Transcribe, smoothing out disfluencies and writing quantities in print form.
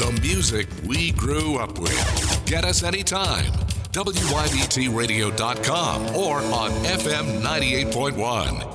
The music we grew up with. Get us anytime. WYBTradio.com or on FM 98.1.